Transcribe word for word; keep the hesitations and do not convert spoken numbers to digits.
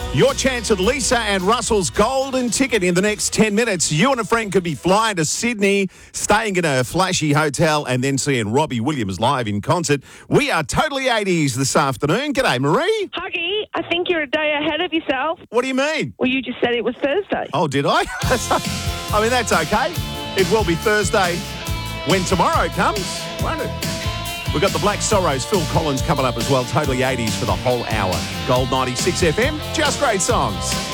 Your chance at Lisa and Russell's golden ticket in the next ten minutes. You and a friend could be flying to Sydney, staying in a flashy hotel, and then seeing Robbie Williams live in concert. We are Totally eighties this afternoon. G'day, Marie. Huggy, I think you're a day ahead of yourself. What do you mean? Well, you just said it was Thursday. Oh, did I? I mean, that's okay. It will be Thursday when tomorrow comes, won't it? We've got the Black Sorrows, Phil Collins coming up as well. Totally eighties for the whole hour. Gold ninety-six F M, just great songs.